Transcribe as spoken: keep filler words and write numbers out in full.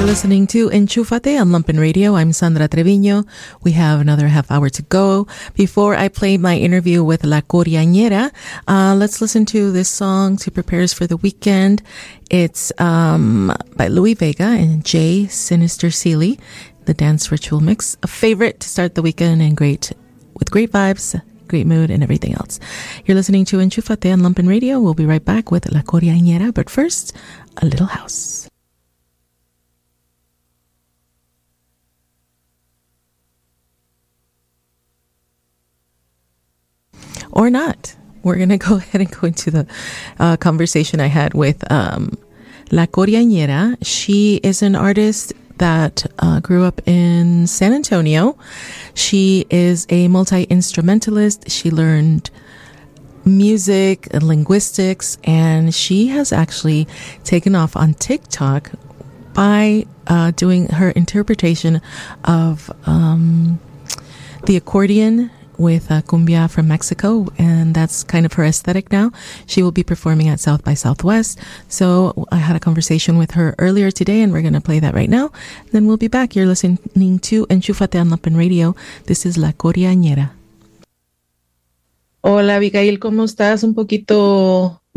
listening to Enchúfate on Lumpen Radio. I'm Sandra Treviño. We have another half hour to go. Before I play my interview with La Coriañera, uh, let's listen to this song to prepare us for the weekend. It's um, by Louis Vega and Jay Sinister Seeley, the dance ritual mix. A favorite to start the weekend and great with great vibes, great mood, and everything else. You're listening to Enchúfate on Lumpen Radio. We'll be right back with La Coriañera, but first, a little house. Or not. We're going to go ahead and go into the uh, conversation I had with um, La Coriañera. She is an artist that uh, grew up in San Antonio. She is a multi-instrumentalist. She learned music and linguistics, and she has actually taken off on TikTok by uh, doing her interpretation of um, the accordion with uh, cumbia from Mexico, and that's kind of her aesthetic now. She will be performing at South by Southwest. So I had a conversation with her earlier today, and we're going to play that right now. Then we'll be back. You're listening to Enchúfate on Lumpen Radio. This is La Coriañera. Hola, Abigail, ¿cómo estás? Un poquito